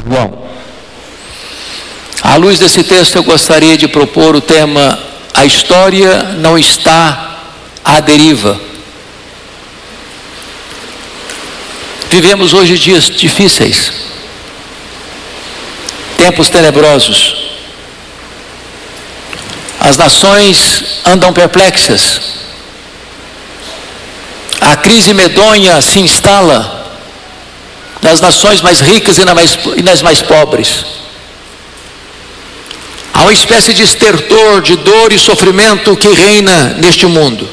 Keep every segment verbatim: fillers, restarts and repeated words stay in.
João. À luz desse texto, eu gostaria de propor o tema: a história não está à deriva. Vivemos hoje dias difíceis, tempos tenebrosos. As nações andam perplexas. A crise medonha se instala nas nações mais ricas e nas mais, e nas mais pobres. Há uma espécie de estertor, de dor e sofrimento que reina neste mundo.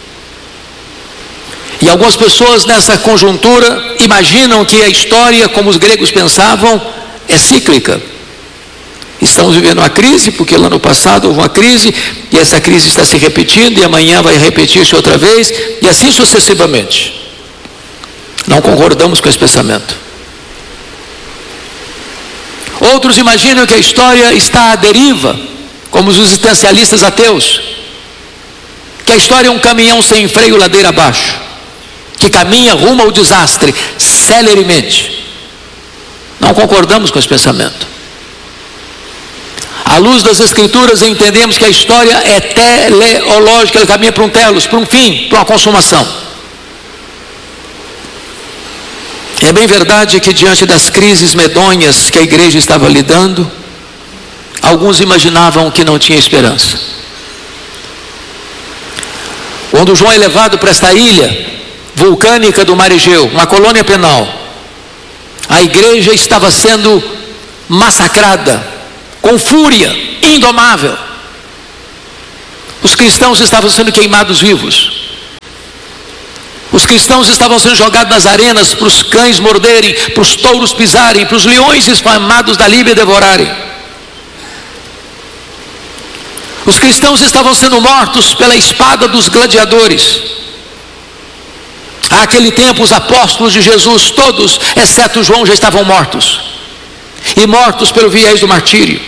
E algumas pessoas nessa conjuntura imaginam que a história, como os gregos pensavam, é cíclica. Estamos vivendo uma crise, porque lá no passado houve uma crise, e essa crise está se repetindo, e amanhã vai repetir-se outra vez, e assim sucessivamente. Não concordamos com esse pensamento. Outros imaginam que a história está à deriva, como os existencialistas ateus, que a história é um caminhão sem freio ladeira abaixo, que caminha rumo ao desastre, celeremente. Não concordamos com esse pensamento. À luz das Escrituras, entendemos que a história é teleológica, ela caminha para um telos, para um fim, para uma consumação. É bem verdade que diante das crises medonhas que a igreja estava lidando, alguns imaginavam que não tinha esperança. Quando João é levado para esta ilha vulcânica do Mar Egeu, uma colônia penal, a igreja estava sendo massacrada, com fúria indomável. Os cristãos estavam sendo queimados vivos. Os cristãos estavam sendo jogados nas arenas para os cães morderem, para os touros pisarem, para os leões esfamados da Líbia devorarem. Os cristãos estavam sendo mortos pela espada dos gladiadores. Àquele tempo, os apóstolos de Jesus, todos, exceto João, já estavam mortos. E mortos pelo viés do martírio.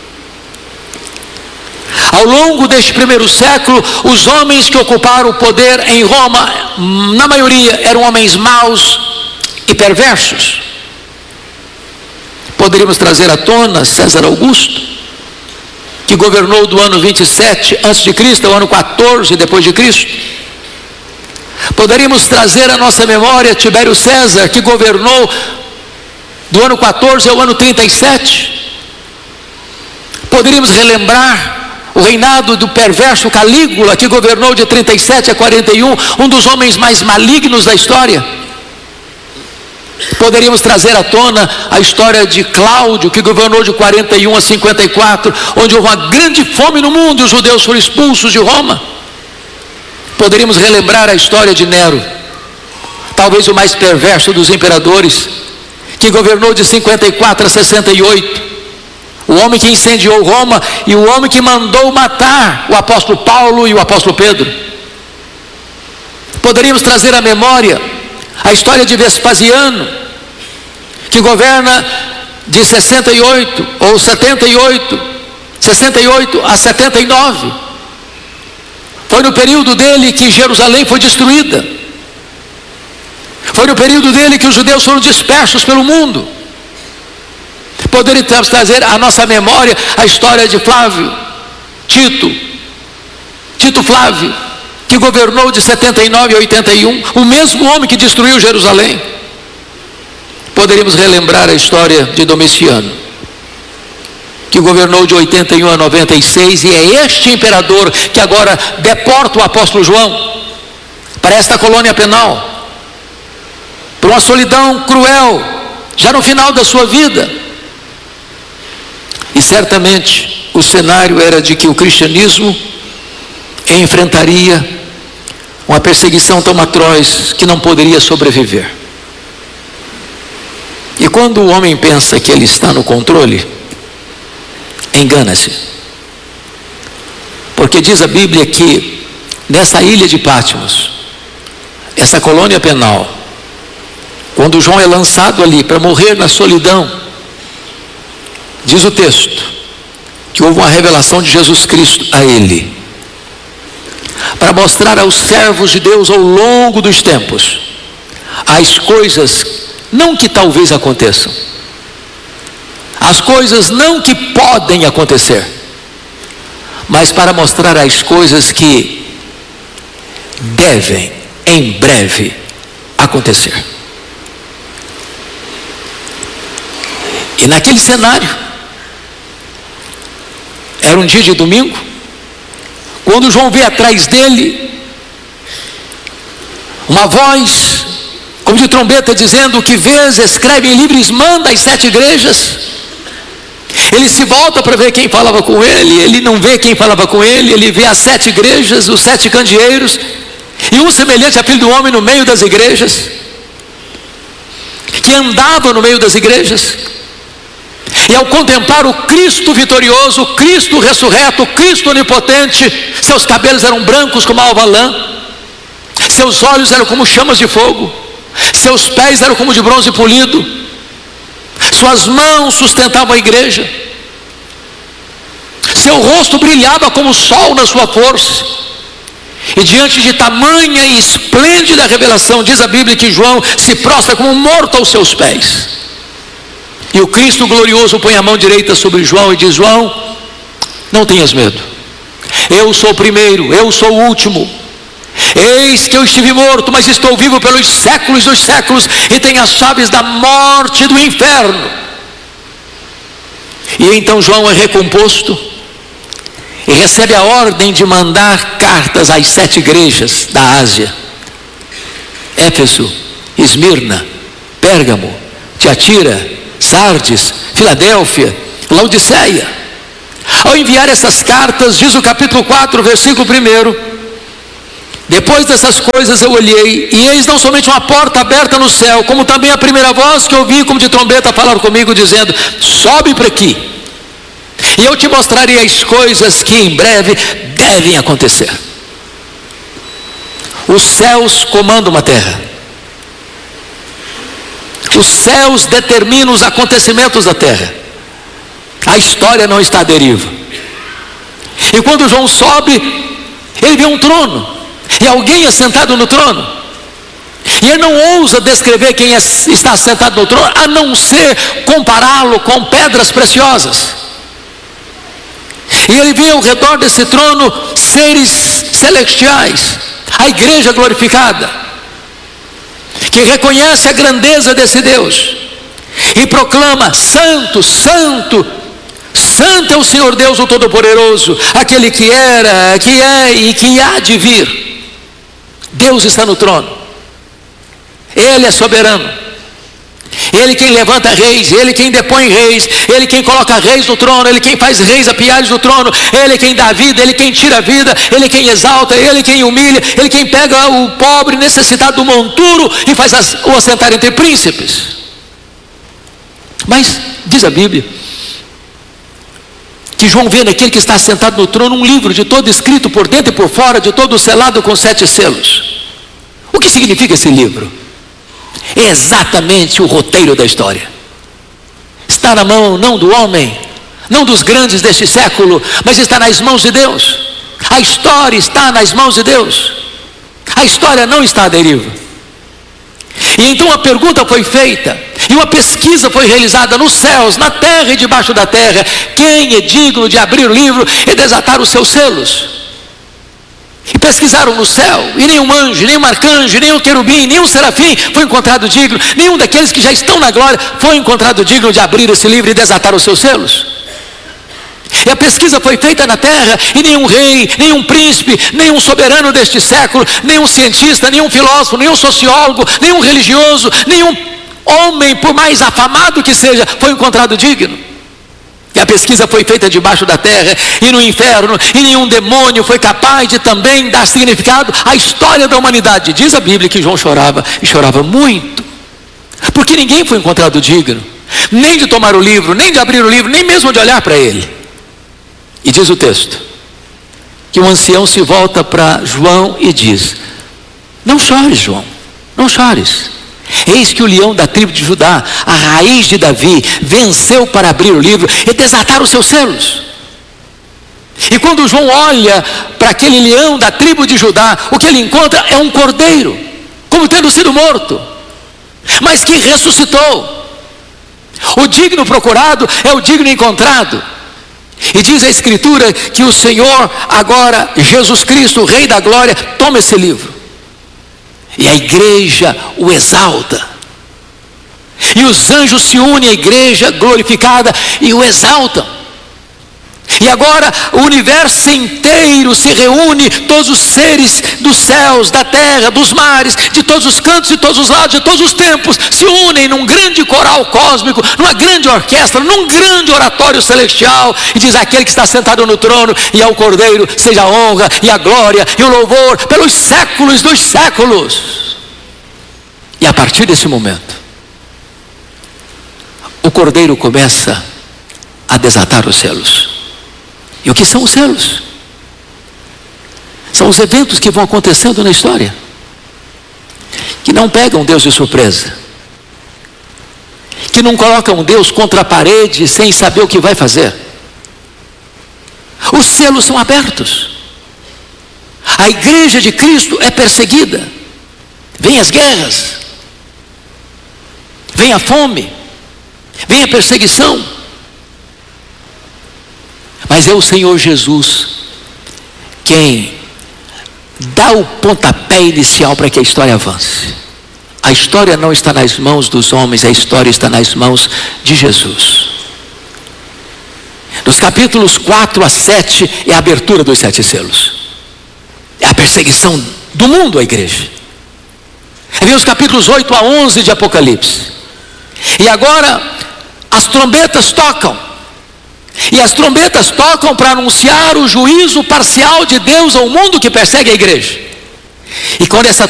Ao longo deste primeiro século, os homens que ocuparam o poder em Roma, na maioria, eram homens maus e perversos. Poderíamos trazer à tona César Augusto, que governou do ano vinte e sete antes de Cristo ao ano quatorze depois de Cristo. Poderíamos trazer à nossa memória Tibério César, que governou do ano quatorze ao ano trinta e sete. Poderíamos relembrar o reinado do perverso Calígula, que governou de trinta e sete a quarenta e um, um dos homens mais malignos da história. Poderíamos trazer à tona a história de Cláudio, que governou de quarenta e um a cinquenta e quatro, onde houve uma grande fome no mundo e os judeus foram expulsos de Roma. Poderíamos relembrar a história de Nero, talvez o mais perverso dos imperadores, que governou de cinquenta e quatro a sessenta e oito. O homem que incendiou Roma e o homem que mandou matar o apóstolo Paulo e o apóstolo Pedro. Poderíamos trazer à memória a história de Vespasiano, que governa de sessenta e oito ou setenta e oito, sessenta e oito a setenta e nove. Foi no período dele que Jerusalém foi destruída. Foi no período dele que os judeus foram dispersos pelo mundo. Poderíamos trazer à nossa memória a história de Flávio, Tito, Tito Flávio, que governou de setenta e nove a oitenta e um, o mesmo homem que destruiu Jerusalém. Poderíamos relembrar a história de Domiciano, que governou de oitenta e um a noventa e seis, e é este imperador que agora deporta o apóstolo João para esta colônia penal, para uma solidão cruel, já no final da sua vida. E certamente o cenário era de que o cristianismo enfrentaria uma perseguição tão atroz que não poderia sobreviver. E quando o homem pensa que ele está no controle, engana-se. Porque diz a Bíblia que nessa ilha de Patmos, essa colônia penal, quando João é lançado ali para morrer na solidão, diz o texto que houve uma revelação de Jesus Cristo a ele, para mostrar aos servos de Deus ao longo dos tempos as coisas, não que talvez aconteçam, as coisas não que podem acontecer, mas para mostrar as coisas que devem em breve acontecer. E naquele cenário, era um dia de domingo, quando João vê atrás dele uma voz como de trombeta dizendo: o que vês, escreve em livros, manda às sete igrejas. Ele se volta para ver quem falava com ele, ele não vê quem falava com ele, ele vê as sete igrejas, os sete candeeiros, e um semelhante a filho do homem no meio das igrejas, que andava no meio das igrejas. E ao contemplar o Cristo vitorioso, o Cristo ressurreto, o Cristo onipotente, seus cabelos eram brancos como alva lã, seus olhos eram como chamas de fogo, seus pés eram como de bronze polido, suas mãos sustentavam a igreja, seu rosto brilhava como o sol na sua força. E diante de tamanha e esplêndida revelação, diz a Bíblia que João se prostra como morto aos seus pés. E o Cristo glorioso põe a mão direita sobre João e diz: João, não tenhas medo, eu sou o primeiro, eu sou o último. Eis que eu estive morto, mas estou vivo pelos séculos dos séculos, e tenho as chaves da morte e do inferno. E então João é recomposto e recebe a ordem de mandar cartas às sete igrejas da Ásia: Éfeso, Esmirna, Pérgamo, Tiatira, Sardes, Filadélfia, Laodiceia. Ao enviar essas cartas, diz o capítulo quatro, versículo um: depois dessas coisas eu olhei, e eis não somente uma porta aberta no céu, como também a primeira voz que ouvi como de trombeta falar comigo, dizendo: sobe para aqui, e eu te mostrarei as coisas que em breve devem acontecer. Os céus comandam a terra, os céus determinam os acontecimentos da terra, a história não está à deriva. E quando João sobe, ele vê um trono, e alguém é sentado no trono, e ele não ousa descrever quem é, está sentado no trono, a não ser compará-lo com pedras preciosas. E ele vê ao redor desse trono seres celestiais, a igreja glorificada, que reconhece a grandeza desse Deus e proclama: santo, santo, santo é o Senhor Deus o Todo-Poderoso, aquele que era, que é e que há de vir. Deus está no trono, Ele é soberano, Ele quem levanta reis, Ele quem depõe reis, Ele quem coloca reis no trono, Ele quem faz reis a piares do trono, Ele quem dá vida, Ele quem tira a vida, Ele quem exalta, Ele quem humilha, Ele quem pega o pobre necessitado do monturo e faz o assentar entre príncipes. Mas diz a Bíblia que João vê naquele que está sentado no trono um livro de todo escrito por dentro e por fora, de todo selado com sete selos. O que significa esse livro? É exatamente o roteiro da história. Está na mão não do homem, não dos grandes deste século, mas está nas mãos de Deus. A história está nas mãos de Deus. A história não está à deriva. E então a pergunta foi feita, e uma pesquisa foi realizada nos céus, na terra e debaixo da terra: quem é digno de abrir o livro e desatar os seus selos? E pesquisaram no céu, e nenhum anjo, nenhum arcanjo, nenhum querubim, nenhum serafim foi encontrado digno, nenhum daqueles que já estão na glória foi encontrado digno de abrir esse livro e desatar os seus selos. E a pesquisa foi feita na terra, e nenhum rei, nenhum príncipe, nenhum soberano deste século, nenhum cientista, nenhum filósofo, nenhum sociólogo, nenhum religioso, nenhum homem, por mais afamado que seja, foi encontrado digno. E a pesquisa foi feita debaixo da terra e no inferno, e nenhum demônio foi capaz de também dar significado à história da humanidade. Diz a Bíblia que João chorava, e chorava muito, porque ninguém foi encontrado digno, nem de tomar o livro, nem de abrir o livro, nem mesmo de olhar para ele. E diz o texto que o ancião se volta para João e diz: não chores, João, não chores. Eis que o leão da tribo de Judá, a raiz de Davi, venceu para abrir o livro e desatar os seus selos. E quando João olha para aquele leão da tribo de Judá, o que ele encontra é um cordeiro, como tendo sido morto, mas que ressuscitou. O digno procurado é o digno encontrado. E diz a Escritura que o Senhor, agora, Jesus Cristo, Rei da Glória, toma esse livro. E a igreja o exalta. E os anjos se unem à igreja glorificada e o exaltam. E agora o universo inteiro se reúne, todos os seres dos céus, da terra, dos mares, de todos os cantos, de todos os lados, de todos os tempos, se unem num grande coral cósmico, numa grande orquestra, num grande oratório celestial, e diz: aquele que está sentado no trono e ao Cordeiro seja a honra e a glória e o louvor pelos séculos dos séculos. E a partir desse momento, o Cordeiro começa a desatar os selos. E o que são os selos? São os eventos que vão acontecendo na história, que não pegam Deus de surpresa, que não colocam Deus contra a parede sem saber o que vai fazer. Os selos são abertos. A igreja de Cristo é perseguida. Vem as guerras, vem a fome, vem a perseguição. Mas é o Senhor Jesus quem dá o pontapé inicial para que a história avance. A história não está nas mãos dos homens, a história está nas mãos de Jesus. Nos capítulos quatro a sete é a abertura dos sete selos. É a perseguição do mundo à igreja. Vem os capítulos oito a onze de Apocalipse. E agora as trombetas tocam. E as trombetas tocam para anunciar o juízo parcial de Deus ao mundo que persegue a igreja. E quando essa